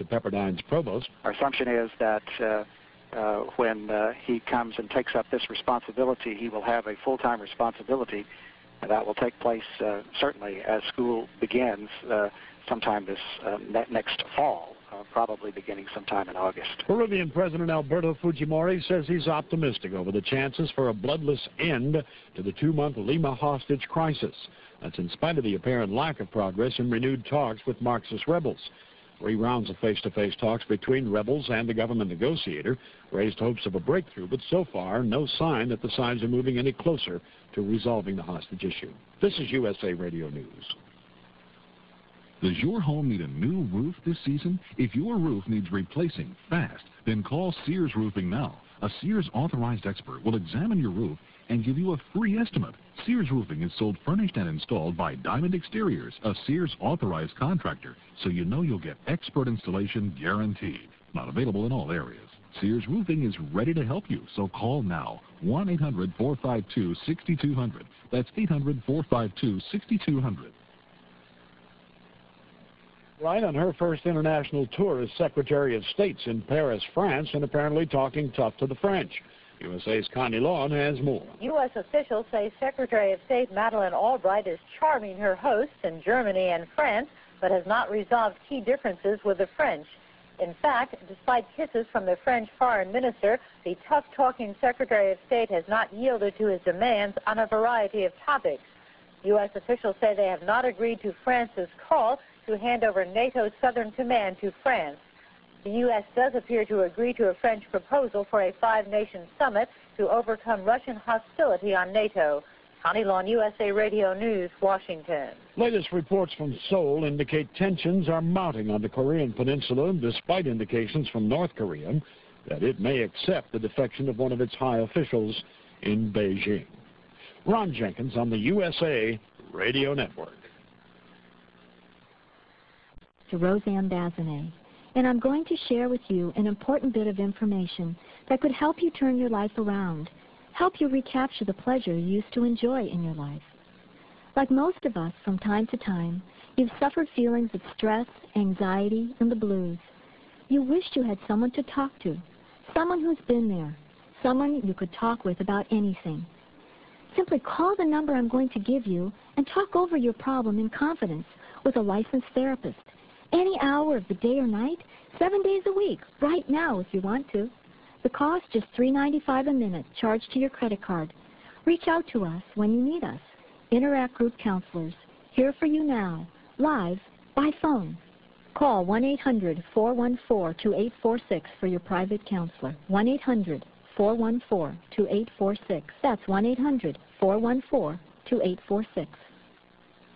to Pepperdine's provost. Our assumption is that when he comes and takes up this responsibility, he will have a full-time responsibility. That will take place certainly as school begins sometime this next fall, probably beginning sometime in August. Peruvian President Alberto Fujimori says he's optimistic over the chances for a bloodless end to the 2-month Lima hostage crisis. That's in spite of the apparent lack of progress in renewed talks with Marxist rebels. 3 rounds of face-to-face talks between rebels and the government negotiator raised hopes of a breakthrough, but so far, no sign that the sides are moving any closer to resolving the hostage issue. This is USA Radio News. Does your home need a new roof this season? If your roof needs replacing fast, then call Sears Roofing now. A Sears authorized expert will examine your roof and give you a free estimate. Sears Roofing is sold furnished and installed by Diamond Exteriors, a Sears authorized contractor, so you know you'll get expert installation guaranteed. Not available in all areas. Sears Roofing is ready to help you, so call now. 1-800-452-6200. That's 800-452-6200. Right on her first international tour as Secretary of State in Paris, France, and apparently talking tough to the French. USA's Connie Long has more. U.S. officials say Secretary of State Madeleine Albright is charming her hosts in Germany and France, but has not resolved key differences with the French. In fact, despite kisses from the French foreign minister, the tough-talking Secretary of State has not yielded to his demands on a variety of topics. U.S. officials say they have not agreed to France's call to hand over NATO's southern command to France. The U.S. does appear to agree to a French proposal for a 5-nation summit to overcome Russian hostility on NATO. Connie Long, USA Radio News, Washington. Latest reports from Seoul indicate tensions are mounting on the Korean peninsula, despite indications from North Korea that it may accept the defection of one of its high officials in Beijing. Ron Jenkins on the USA Radio Network. To Roseanne Bazinet, and I'm going to share with you an important bit of information that could help you turn your life around, help you recapture the pleasure you used to enjoy in your life. Like most of us, from time to time, you've suffered feelings of stress, anxiety, and the blues. You wished you had someone to talk to, someone who's been there, someone you could talk with about anything. Simply call the number I'm going to give you and talk over your problem in confidence with a licensed therapist. Any hour of the day or night, 7 days a week, right now if you want to. The cost just $3.95 a minute, charged to your credit card. Reach out to us when you need us. Interact Group Counselors, here for you now, live, by phone. Call 1-800-414-2846 for your private counselor. 1-800-414-2846. That's 1-800-414-2846.